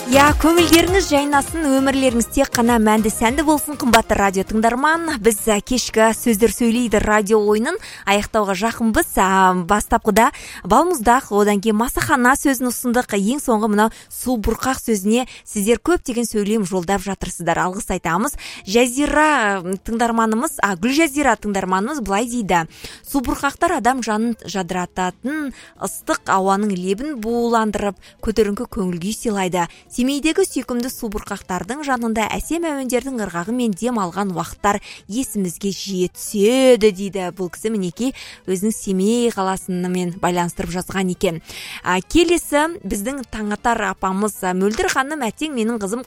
Көңілдеріңіз жайнасын, өмірлеріңіз тек қана мәнді сәнді болсын, қымбатты радио тыңдарман. Біз кешкі сөздер сөйлейді радио ойынын аяқтауға жақынбыз. Бастапқыда балмұздақ, одан кейін масахана сөзін ұсындық. Ең соңғы мынау су бұрқақ сөзіне сіздер көптеген сөйлем жолдап жатырсыздар. Алғыс айтамыз. Жазира тыңдарманымыз, Гүлжазира тыңдарманымыз былай дейді: су бұрқақтар адам жанын жадырататын, ыстық ауаның лебін буыландырып, көтеріңкі көңіл күй сыйлайды. Семейдегі сүйкімді су бұрқақтардың жанында әсем әуендердің ырғағы мен дем алған уақыттар есімізге жиі түседі дейді. Бұл кісі мінекей өзінің Семей қаласымен байланыстырып жазған екен. Келесі біздің Таңатар апамыз: Мөлдір ханым, ертең менің қызым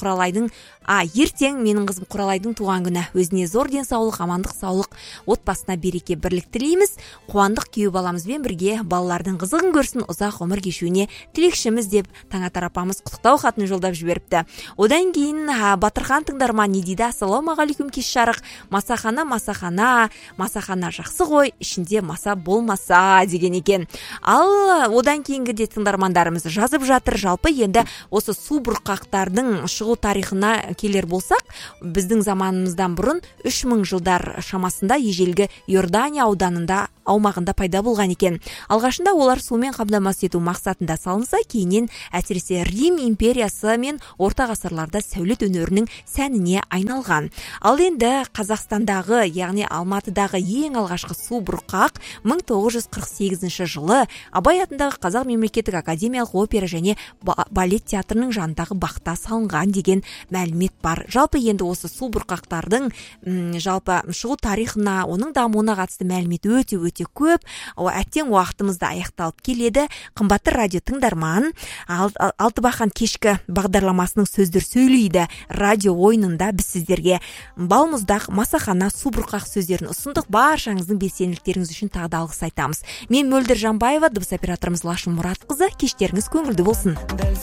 Құралайдың туған күні. Өзіне зор денсаулық, амандық, саулық, отбасына береке, бірлік тілейміз. Қуандық күйеу баламызбен бірге балалардың қызығын көрсін, ұзақ ғұмыр кешуіне тілекшіміз деп Таңатар апамыз құттықтау хатын жолдап жіберіпті. Одан кейін Батырхан тыңдарман не дейді: ассалаумағалейкум, кеш жарық. Масахана жақсы ғой, ішінде маса болмаса деген екен. Ал одан кейінгі де тыңдармандарымыз жазып жатыр. Жалпы енді осы су бұрқақтардың шығу тарихына келер болсақ, біздің заманымыздан бұрын 3000 жылдар шамасында ежелгі Иордания аумағында пайда болған екен. Алғашында олар сумен қамтамасыз ету мақсатында салынса, кейіннен әсіресе Рим империясы мен орта ғасырларда сәулет өнерінің сәніне айналған. Ал енді Қазақстандағы, яғни Алматыдағы ең алғашқы су бұрқақ 1948 жылы Абай атындағы Қазақ мемлекеттік академиялық опера және балет театрының жанындағы бақта салынған деген мәлімет бар. Жалпы енді осы су бұрқақтардың жалпы шығу тарихына, оның дамуына қатысты мәлімет өте көп. Әттең уақытымызда аяқталып келеді. Қымбатты радио тыңдарман, Алтыбақан кешкі бағдарламасының сөздер сөйлейді радио ойынында біз сіздерге балмұздақ, масахана, су бұрқақ сөздерін ұсындық. Баршаңыздың белсенділіктеріңіз үшін тағы да алғыс айтамыз. Мен Мөлдір Жанбаева, дыбыс операторымыз Лашын Мұратқызы. Кештеріңіз көңілді болсын.